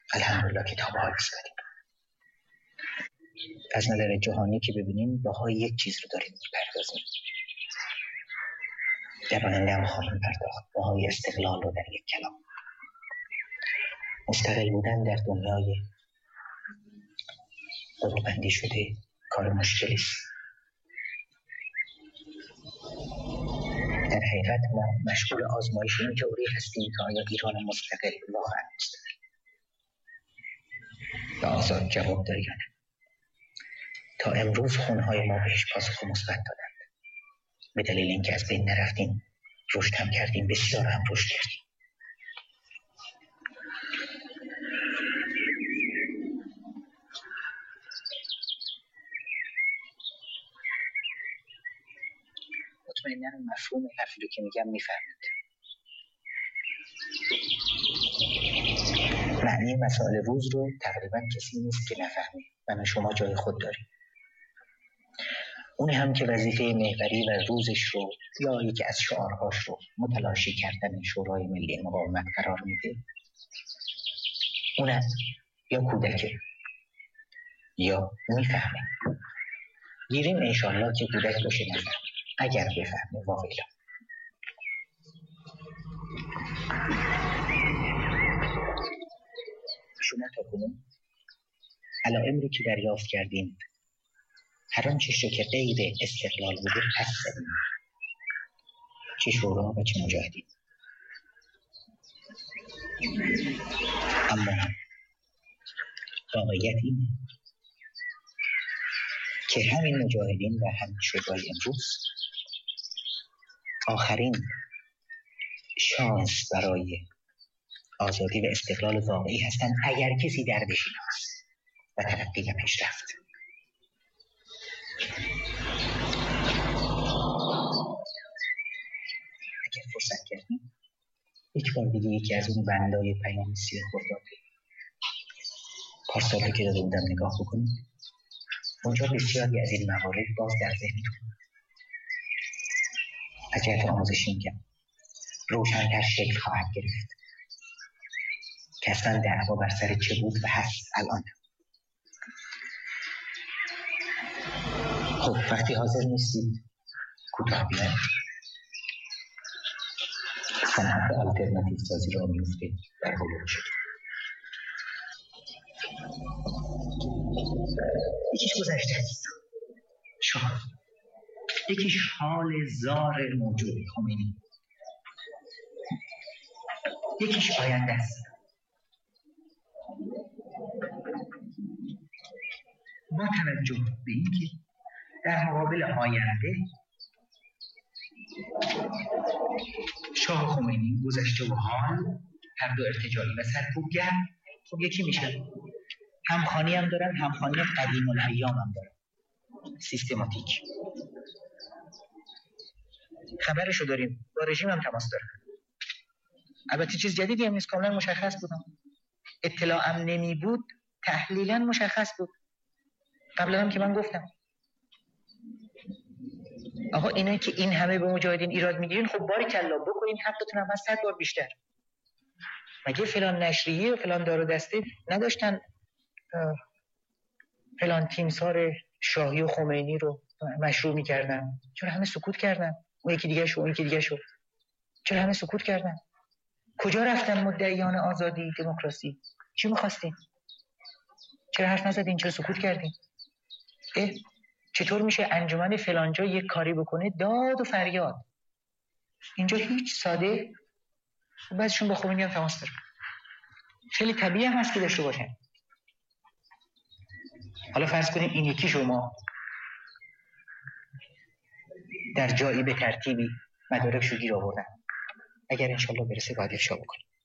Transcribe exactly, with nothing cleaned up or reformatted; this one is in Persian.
الحمدلله کتاب ها ایستادیم. از نظر جهانی که ببینیم باهای یک چیز رو داریم میپردازیم. در آینده هم خواهیم پرداخت باهای استقلال رو در یک کلام. مستقل بودن در دنیای قطب‌بندی شده کار مشکلی است. در حقیقت ما مشغول آزمایش این تئوری هستیم که آیا ایران مستقل واقعا مستقل و آزاد جواب داره یا نه. تا امروز خونهای ما بهش پاسخ مثبت دادند، به دلیل اینکه از بین نرفتیم، رشد هم کردیم، بسیار هم رشد کردیم. مطمئناً مفهوم حرفی رو که میگم میفهمید. معنی مسائل روز رو تقریباً کسی نیست که نفهمه. من شما جای خود داریم. اون هم که وظیفه محوری و روزش رو یا یکی از شعارهاش رو متلاشی کردن شورای ملی مقاومت قرار میده، اون یا کودکه یا میفهمه. گیریم انشالله که کودک باشه نفهمه، اگر بفهمه واقعا. شما تا کنون علائم رو که دریافت کردین، هر آنچه که غیر استقلال بوده پس زدیم، چه شورا و چه مجاهدین. اما واقعیت اینه که همین مجاهدین و همین شورای امروز آخرین شانس برای آزادی و استقلال واقعی هستند، اگر کسی دردشین هست و ترقی و پیشرفت. اگر فرصت کردیم یک بار دیگه یکی از اون بندای پیام سیاه خرداد پارسال که داده بودم نگاه بکنید. اونجا بسیاری از این موارد باز در ذهنتون از جهت آموزشی میگم روشن‌تر شکل خواهد گرفت که اصلا دعوا بر سر چه بود و هست الان. خب وقتی حاضر نیستید کوتاه بیاید، صنعت آلترناتیو سازی را میفته در حول شد. یکیش گذشته است شاه، یکیش حال زار موجود خمینی، یکیش آینده است. با توجه به اینکه در مقابل آینده شاه خمینی گذشته و حال هر دو ارتجاعی و سرکوبگر خب یکی میشن. همخوانی هم دارن، همخوانی قدیم الایام هم دارن، سیستماتیک. خبرشو داریم، با رژیم هم تماس دارن. البته چیز جدیدی هم نیست، کاملا مشخص بودم. اطلاعم نمی بود تحلیلا مشخص بود. قبلا هم که من گفتم آقا اینایی که این همه به مجاهدین ایراد میگیرین، خب باری کلا بکنین، حقتون هم از صد بار بیشتر. مگه فلان نشریه و فلان دار و دسته نداشتن فلان تیمسار شاهی و خمینی رو مشروع میکردن؟ چرا همه سکوت کردن؟ اون یکی دیگه شو اون یکی دیگه شو چرا همه سکوت کردن؟ کجا رفتن مدعیان آزادی دموکراسی؟ چی می‌خواستین؟ چرا حرف نزدین؟ چرا سکوت کردین؟ اه چطور میشه انجمن فلانجا یک کاری بکنه داد و فریاد؟ اینجا هیچ ساده. بعضیشون با خمینی هم تماس دارن. خیلی طبیعی هم هست که داشته باشن. حالا فرض کنیم این یکی شما در جایی به ترتیبی مدارکشو گیر آوردن، اگر انشالله برسه باید افشا بکنیم.